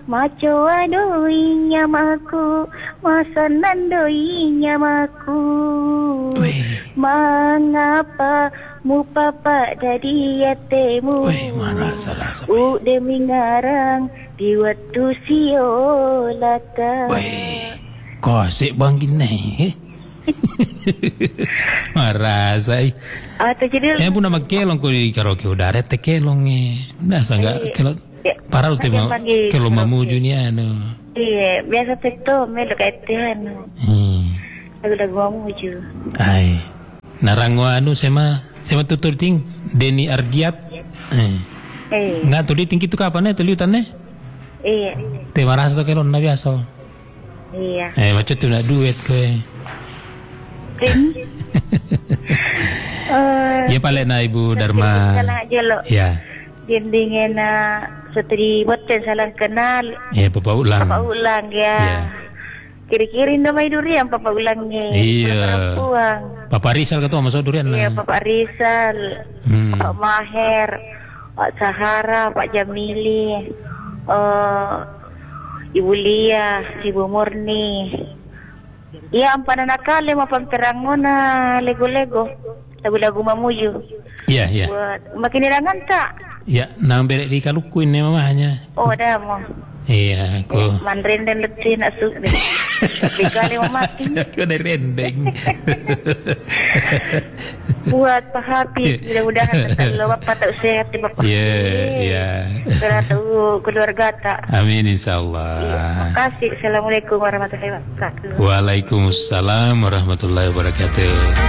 maco adoi nyamaku, masanan doi nyamaku. Mengapa mu papa jadi yatemu? Demi ngarang di waktu siolata. Kosek bang gini. Marasai. Pun nama kelong ko di karaoke udara te kelong Nah sangga kelong. Parah te mau kelong mamuju ni anu. Iya, biasa tekto melo kaitian. Lagu-lagu mamuju. Ai. Narango anu sema tutur ting Deni Argiat. Nggak tuh di tinggi tu kapan liutan Iya. Te maras to kelong na biasa. Iya. Macam tu nak duet ke. Ya paling na Ibu Dharma. Ya. Dindingnya na setri boten salah kenal. Ya Papa Ulang. Papa Ulang ya. Kiri-kiri nama durian Papa Ulangnya. Iya. Papa Rizal ketua masuk durian lah. Iya Papa Rizal. Pak Maher, Pak Sahara, Pak Jamili, Ibu Lia, Ibu Murni. Iya ampanan akal lima pamperangona lego-lego. Lagu-lagu mamuju. Iya, iya. Makin nirangan tak? Ya, nang berek di kalukuin ni mamahnya. Oh, dah mau. Iya, aku. Mandarin dan letih nak suka. Dikali mati. Aku dari rendeng. Buat Pak Habib, mudah-mudahan kalau Bapak tak sehat di Bapak. Iya, iya. Kalau tahu keluarga tak. Amin insyaallah. Terima kasih. Assalamualaikum warahmatullahi wabarakatuh. Waalaikumsalam warahmatullahi wabarakatuh.